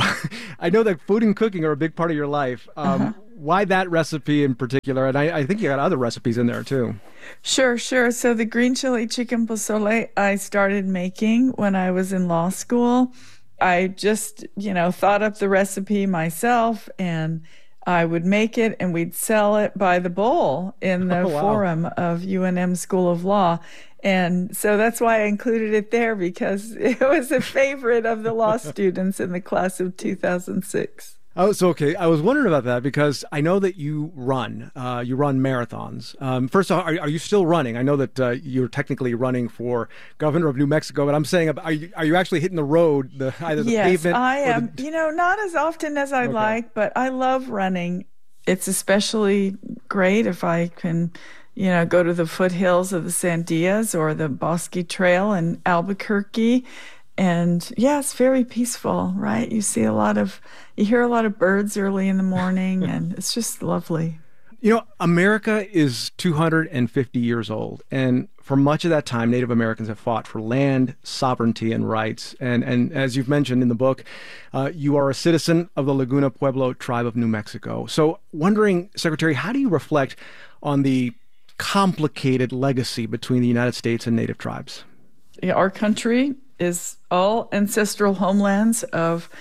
I know that food and cooking are a big part of your life. Um, uh-huh. Why that recipe in particular? And I, I think you got other recipes in there too. Sure, sure. So the green chile chicken pozole I started making when I was in law school. I just, you know, thought up the recipe myself, and I would make it and we'd sell it by the bowl in the oh, wow. forum of U N M School of Law. And so that's why I included it there, because it was a favorite of the law students in the class of two thousand six. Oh, so okay. I was wondering about that because I know that you run, uh, you run marathons. Um, first off, are, are you still running? I know that uh, you're technically running for governor of New Mexico, but I'm saying, are you, are you actually hitting the road, the, either the yes, pavement? Yes, I am. The... You know, not as often as I okay. like, but I love running. It's especially great if I can, you know, go to the foothills of the Sandias or the Bosque Trail in Albuquerque. And yeah, it's very peaceful, right? You see a lot of, you hear a lot of birds early in the morning, and it's just lovely. You know, America is two hundred fifty years old, and for much of that time, Native Americans have fought for land, sovereignty, and rights. And and as you've mentioned in the book, uh, you are a citizen of the Laguna Pueblo tribe of New Mexico. So wondering, Secretary, how do you reflect on the complicated legacy between the United States and Native tribes? Yeah, our country is all ancestral homelands of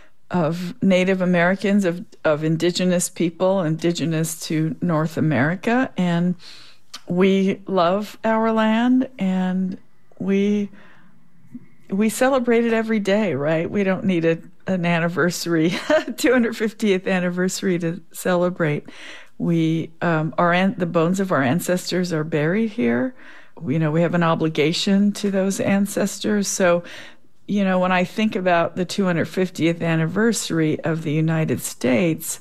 of Native Americans, of, of indigenous people, indigenous to North America. And we love our land, and we we celebrate it every day, right? We don't need a, an anniversary, two hundred fiftieth anniversary to celebrate. We um, our the bones of our ancestors are buried here. You know, we have an obligation to those ancestors. So, you know, when I think about the two hundred fiftieth anniversary of the United States,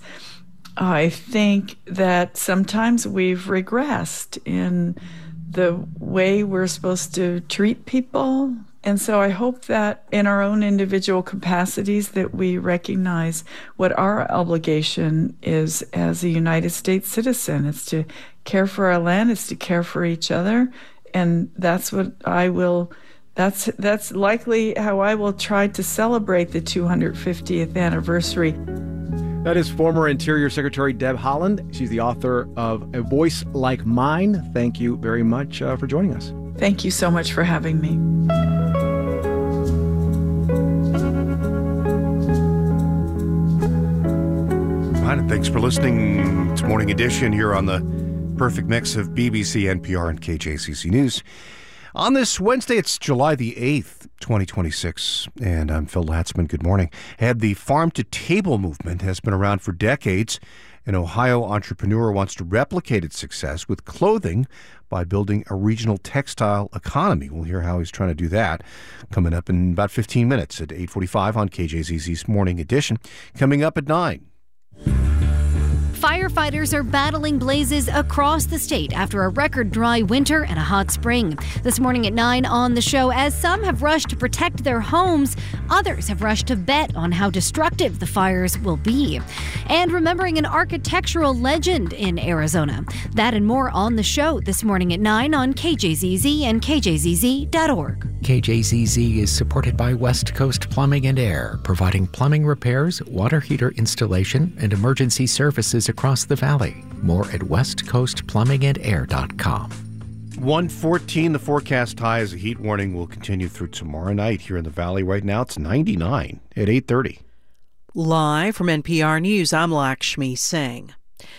I think that sometimes we've regressed in the way we're supposed to treat people. And so I hope that in our own individual capacities that we recognize what our obligation is as a United States citizen. It's to care for our land, it's to care for each other. And that's what I will, that's that's likely how I will try to celebrate the two hundred fiftieth anniversary. That is former Interior Secretary Deb Haaland. She's the author of A Voice Like Mine. Thank you very much uh, for joining us. Thank you so much for having me. Right, and thanks for listening. It's Morning Edition here on the perfect mix of B B C, N P R, and K J Z Z News. On this Wednesday, it's July the eighth, twenty twenty-six, and I'm Phil Latzman. Good morning. And the farm-to-table movement has been around for decades. An Ohio entrepreneur wants to replicate its success with clothing by building a regional textile economy. We'll hear how he's trying to do that coming up in about fifteen minutes at eight forty-five on K J Z Z's Morning Edition. Coming up at nine. Firefighters are battling blazes across the state after a record dry winter and a hot spring. This morning at nine on the show, as some have rushed to protect their homes, others have rushed to bet on how destructive the fires will be. And remembering an architectural legend in Arizona. That and more on the show this morning at nine on K J Z Z and K J Z Z dot org. K J Z Z is supported by West Coast Plumbing and Air, providing plumbing repairs, water heater installation, and emergency services across the valley. More at west coast plumbing and air dot com. one fourteen, the forecast high as a heat warning will continue through tomorrow night here in the valley. Right now it's ninety-nine at eight thirty. Live from N P R News, I'm Lakshmi Singh.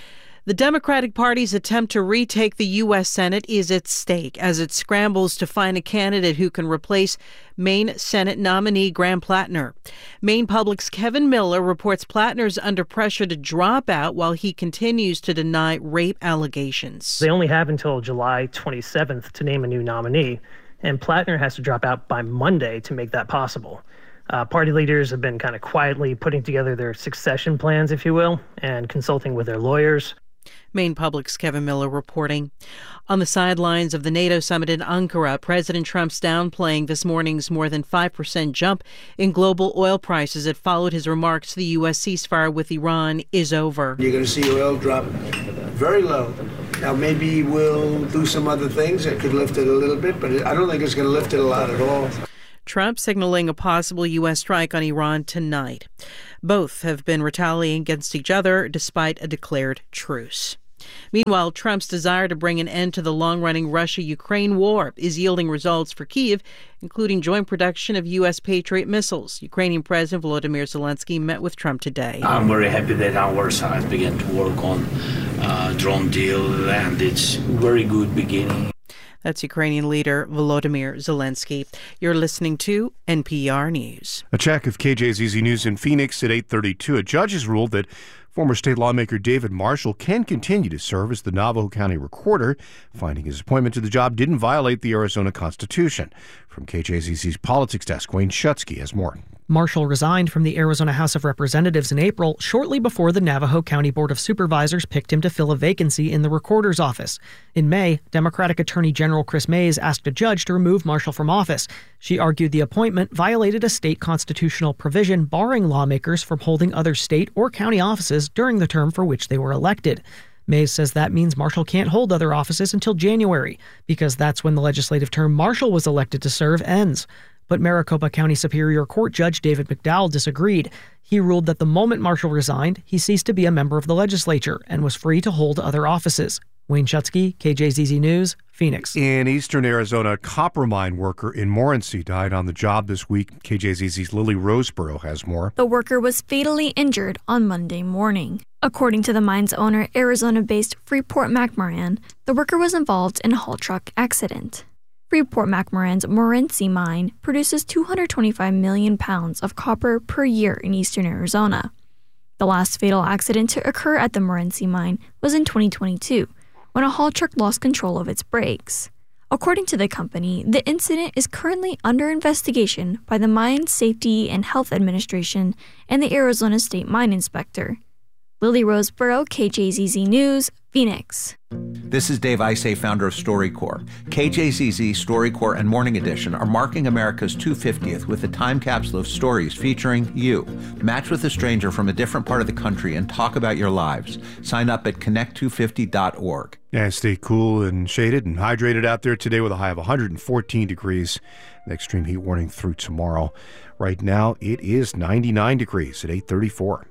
The Democratic Party's attempt to retake the U S Senate is at stake as it scrambles to find a candidate who can replace Maine Senate nominee Graham Plattner. Maine Public's Kevin Miller reports Plattner's under pressure to drop out while he continues to deny rape allegations. They only have until July twenty-seventh to name a new nominee, and Plattner has to drop out by Monday to make that possible. Uh, party leaders have been kind of quietly putting together their succession plans, if you will, and consulting with their lawyers. Maine Public's Kevin Miller reporting. On the sidelines of the NATO summit in Ankara, President Trump's downplaying this morning's more than five percent jump in global oil prices that followed his remarks the U S ceasefire with Iran is over. You're going to see oil drop very low. Now, maybe we'll do some other things that could lift it a little bit, but I don't think it's going to lift it a lot at all. Trump signaling a possible U S strike on Iran tonight. Both have been retaliating against each other despite a declared truce. Meanwhile, Trump's desire to bring an end to the long-running Russia-Ukraine war is yielding results for Kyiv, including joint production of U S Patriot missiles. Ukrainian President Volodymyr Zelensky met with Trump today. I'm very happy that our side began to work on uh, drone deal, and it's very good beginning. That's Ukrainian leader Volodymyr Zelensky. You're listening to N P R News. A check of K J Z Z News in Phoenix at eight thirty-two. A judge has ruled that former state lawmaker David Marshall can continue to serve as the Navajo County Recorder, finding his appointment to the job didn't violate the Arizona Constitution. From K J Z Z's Politics Desk, Wayne Shutsky has more. Marshall resigned from the Arizona House of Representatives in April, shortly before the Navajo County Board of Supervisors picked him to fill a vacancy in the recorder's office. In May, Democratic Attorney General Chris Mays asked a judge to remove Marshall from office. She argued the appointment violated a state constitutional provision barring lawmakers from holding other state or county offices during the term for which they were elected. Mays says that means Marshall can't hold other offices until January, because that's when the legislative term Marshall was elected to serve ends. But Maricopa County Superior Court Judge David McDowell disagreed. He ruled that the moment Marshall resigned, he ceased to be a member of the legislature and was free to hold other offices. Wayne Shutsky, K J Z Z News, Phoenix. In eastern Arizona, a copper mine worker in Morenci died on the job this week. K J Z Z's Lily Roseborough has more. The worker was fatally injured on Monday morning. According to the mine's owner, Arizona-based Freeport-McMoran, the worker was involved in a haul truck accident. Freeport-McMoran's Morenci mine produces two hundred twenty-five million pounds of copper per year in eastern Arizona. The last fatal accident to occur at the Morenci mine was in twenty twenty-two, when a haul truck lost control of its brakes. According to the company, the incident is currently under investigation by the Mine Safety and Health Administration and the Arizona State Mine Inspector. Lily Roseborough, K J Z Z News, Phoenix. This is Dave Isay, founder of StoryCorps. K J Z Z, StoryCorps, and Morning Edition are marking America's two hundred fiftieth with a time capsule of stories featuring you. Match with a stranger from a different part of the country and talk about your lives. Sign up at connect two fifty dot org. Yeah, stay cool and shaded and hydrated out there today with a high of one hundred fourteen degrees. The extreme heat warning through tomorrow. Right now, it is ninety-nine degrees at eight thirty-four.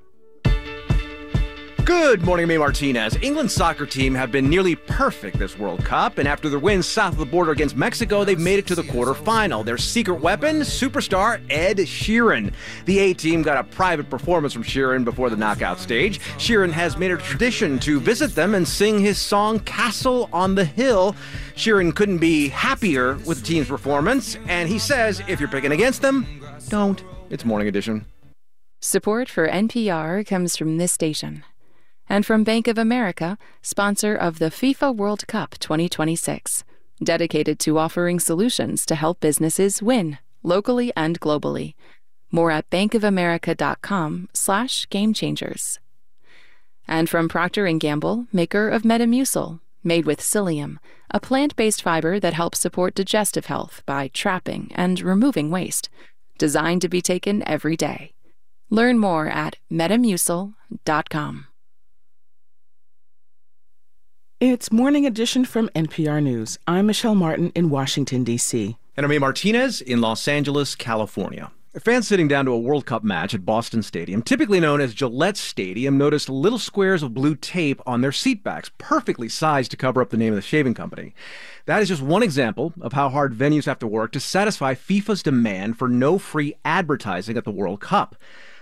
Good morning, May Martinez. England's soccer team have been nearly perfect this World Cup, and after their wins south of the border against Mexico, they've made it to the quarterfinal. Their secret weapon, superstar Ed Sheeran. The A-team got a private performance from Sheeran before the knockout stage. Sheeran has made a tradition to visit them and sing his song Castle on the Hill. Sheeran couldn't be happier with the team's performance, and he says if you're picking against them, don't. It's Morning Edition. Support for N P R comes from this station. And from Bank of America, sponsor of the FIFA World Cup twenty twenty-six, dedicated to offering solutions to help businesses win, locally and globally. More at bankofamerica.com slash game changers. And from Procter and Gamble, maker of Metamucil, made with psyllium, a plant-based fiber that helps support digestive health by trapping and removing waste, designed to be taken every day. Learn more at metamucil dot com. It's Morning Edition from N P R News. I'm Michelle Martin in Washington, D C. And I'm A. Martinez in Los Angeles, California. Fans sitting down to a World Cup match at Boston Stadium, typically known as Gillette Stadium, noticed little squares of blue tape on their seatbacks, perfectly sized to cover up the name of the shaving company. That is just one example of how hard venues have to work to satisfy FIFA's demand for no free advertising at the World Cup.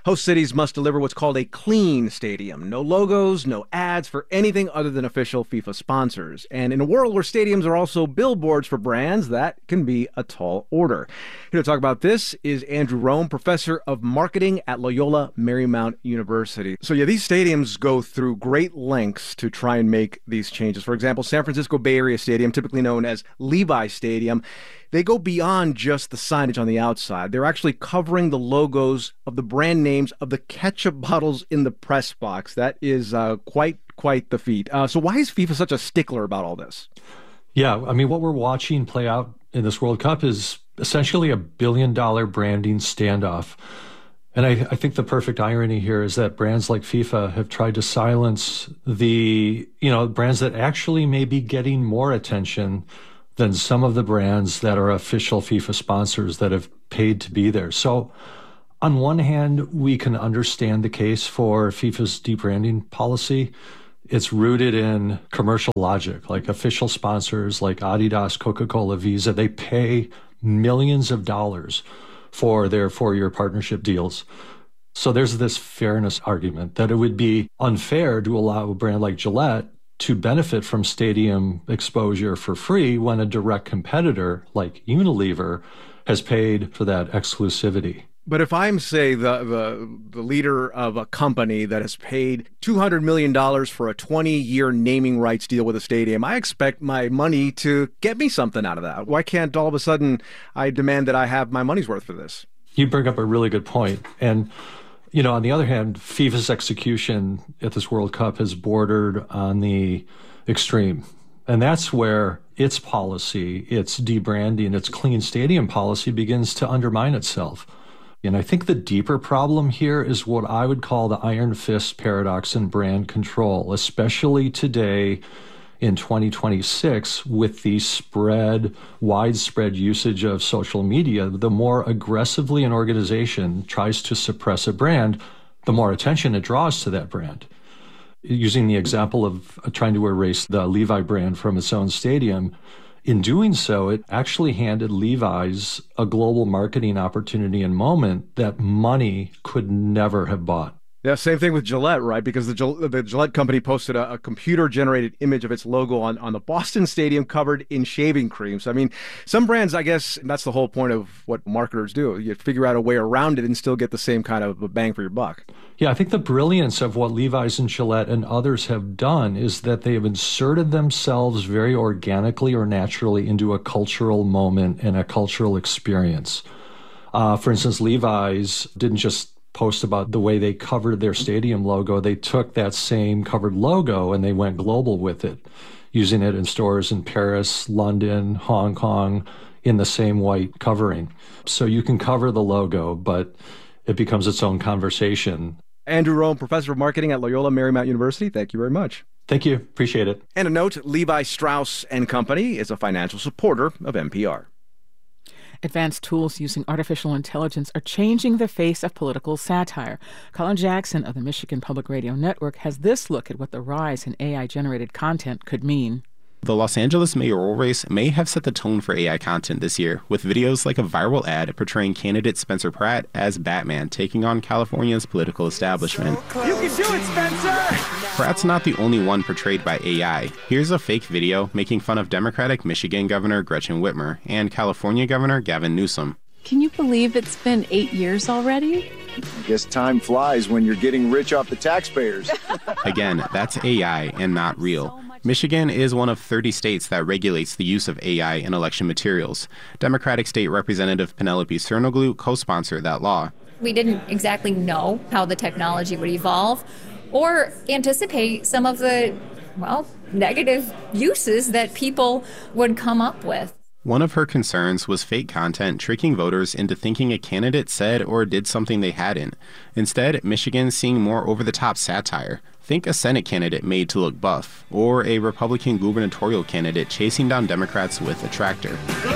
Host cities must deliver what's called a clean stadium. No logos, no ads for anything other than official FIFA sponsors. And in a world where stadiums are also billboards for brands, that can be a tall order. Here to talk about this is Andrew Rome, professor of marketing at Loyola Marymount University. So yeah, these stadiums go through great lengths to try and make these changes. For example, San Francisco Bay Area Stadium, typically known as Levi Stadium, they go beyond just the signage on the outside. They're actually covering the logos of the brand names of the ketchup bottles in the press box. That is uh, quite, quite the feat. Uh, so why is FIFA such a stickler about all this? Yeah, I mean, what we're watching play out in this World Cup is essentially a billion dollar branding standoff. And I, I think the perfect irony here is that brands like FIFA have tried to silence the, you know, brands that actually may be getting more attention than some of the brands that are official FIFA sponsors that have paid to be there. So on one hand, we can understand the case for FIFA's debranding policy. It's rooted in commercial logic, like official sponsors like Adidas, Coca-Cola, Visa, they pay millions of dollars for their four-year partnership deals. So there's this fairness argument that it would be unfair to allow a brand like Gillette to benefit from stadium exposure for free when a direct competitor like Unilever has paid for that exclusivity. But if I'm, say, the, the the leader of a company that has paid two hundred million dollars for a twenty-year naming rights deal with a stadium, I expect my money to get me something out of that. Why can't all of a sudden I demand that I have my money's worth for this? You bring up a really good point. And, you know, on the other hand, FIFA's execution at this World Cup has bordered on the extreme. And that's where its policy, its debranding, its clean stadium policy begins to undermine itself. And I think the deeper problem here is what I would call the iron fist paradox in brand control, especially today in twenty twenty-six with the spread, widespread usage of social media. The more aggressively an organization tries to suppress a brand, the more attention it draws to that brand. Using the example of trying to erase the Levi brand from its own stadium, in doing so, it actually handed Levi's a global marketing opportunity and moment that money could never have bought. Yeah, same thing with Gillette, right? Because the, Gillette, the Gillette company posted a, a computer-generated image of its logo on, on the Boston Stadium covered in shaving cream. So, I mean, some brands, I guess, that's the whole point of what marketers do. You figure out a way around it and still get the same kind of a bang for your buck. Yeah, I think the brilliance of what Levi's and Gillette and others have done is that they have inserted themselves very organically or naturally into a cultural moment and a cultural experience. Uh, for instance, Levi's didn't just post about the way they covered their stadium logo. They took that same covered logo and they went global with it, using it in stores in Paris, London, Hong Kong, in the same white covering. So you can cover the logo, but it becomes its own conversation. Andrew Rome, professor of marketing at Loyola Marymount University, thank you very much. Thank you. Appreciate it. And a note, Levi Strauss and Company is a financial supporter of N P R. Advanced tools using artificial intelligence are changing the face of political satire. Colin Jackson of the Michigan Public Radio Network has this look at what the rise in A I-generated content could mean. The Los Angeles mayoral race may have set the tone for A I content this year, with videos like a viral ad portraying candidate Spencer Pratt as Batman taking on California's political establishment. You can do it, Spencer! Pratt's not the only one portrayed by A I. Here's a fake video making fun of Democratic Michigan Governor Gretchen Whitmer and California Governor Gavin Newsom. Can you believe it's been eight years already? I guess time flies when you're getting rich off the taxpayers. Again, that's A I and not real. Michigan is one of thirty states that regulates the use of A I in election materials. Democratic State Representative Penelope Cernoglu co-sponsored that law. We didn't exactly know how the technology would evolve or anticipate some of the, well, negative uses that people would come up with. One of her concerns was fake content tricking voters into thinking a candidate said or did something they hadn't. Instead, Michigan's seeing more over-the-top satire. Think a Senate candidate made to look buff, or a Republican gubernatorial candidate chasing down Democrats with a tractor.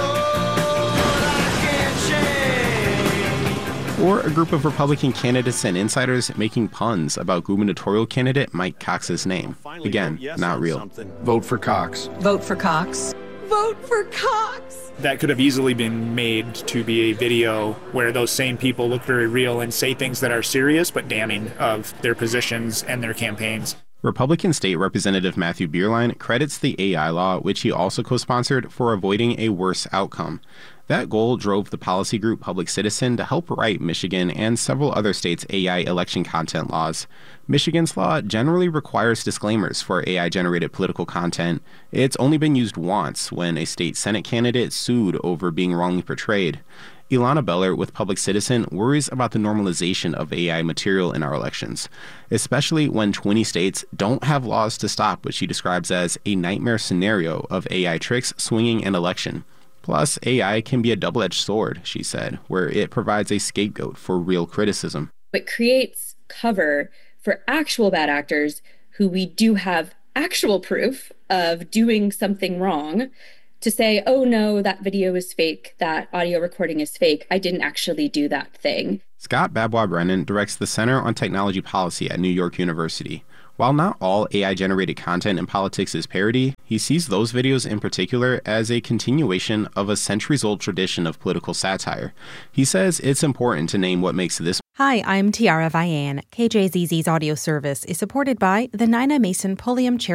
Or a group of Republican candidates and insiders making puns about gubernatorial candidate Mike Cox's name. Again, not real. Vote for Cox. Vote for Cox. vote for Cox. That could have easily been made to be a video where those same people look very real and say things that are serious but damning of their positions and their campaigns. Republican State Representative Matthew Bierlein credits the A I law, which he also co-sponsored, for avoiding a worse outcome. That goal drove the policy group Public Citizen to help write Michigan and several other states' A I election content laws. Michigan's law generally requires disclaimers for A I-generated political content. It's only been used once, when a state Senate candidate sued over being wrongly portrayed. Ilana Beller with Public Citizen worries about the normalization of A I material in our elections, especially when twenty states don't have laws to stop what she describes as a nightmare scenario of A I tricks swinging an election. Plus, A I can be a double-edged sword, she said, where it provides a scapegoat for real criticism. It creates cover for actual bad actors who we do have actual proof of doing something wrong to say, oh no, that video is fake, that audio recording is fake, I didn't actually do that thing. Scott Babwa-Brennan directs the Center on Technology Policy at New York University. While not all A I-generated content in politics is parody, he sees those videos in particular as a continuation of a centuries-old tradition of political satire. He says it's important to name what makes this. Hi, I'm Tiara Vian. K J Z Z's audio service is supported by the Nina Mason Pulliam Chair